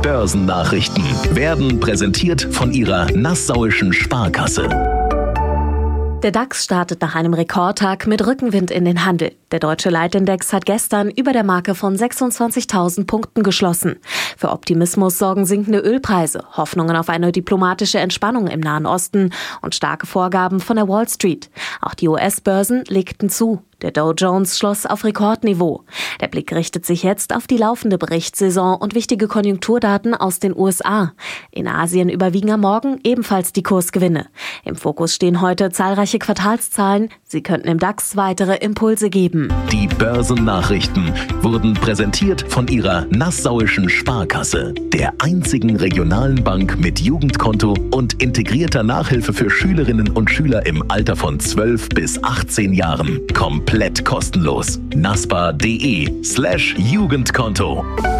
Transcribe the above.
Börsennachrichten werden präsentiert von Ihrer Nassauischen Sparkasse. Der DAX startet nach einem Rekordtag mit Rückenwind in den Handel. Der deutsche Leitindex hat gestern über der Marke von 26.000 Punkten geschlossen. Für Optimismus sorgen sinkende Ölpreise, Hoffnungen auf eine diplomatische Entspannung im Nahen Osten und starke Vorgaben von der Wall Street. Auch die US-Börsen legten zu. Der Dow Jones schloss auf Rekordniveau. Der Blick richtet sich jetzt auf die laufende Berichtssaison und wichtige Konjunkturdaten aus den USA. In Asien überwiegen am Morgen ebenfalls die Kursgewinne. Im Fokus stehen heute zahlreiche Quartalszahlen. Sie könnten im DAX weitere Impulse geben. Die Börsennachrichten wurden präsentiert von Ihrer Nassauischen Sparkasse, der einzigen regionalen Bank mit Jugendkonto und integrierter Nachhilfe für Schülerinnen und Schüler im Alter von 12 bis 18 Jahren. Komplett kostenlos. naspa.de/Jugendkonto.